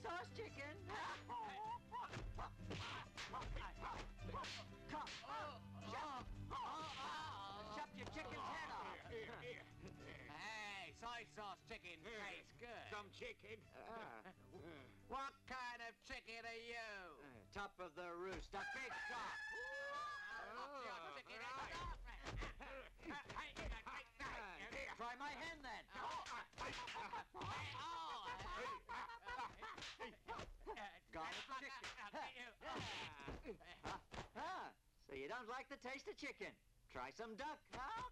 sauce chicken. Come. Chop your chicken's head off. Hey, soy sauce chicken tastes good. Some chicken. What kind of chicken are you? Top of the roost, a big cock. Try my hen then. Garlic chicken. So you don't like the taste of chicken? Try some duck.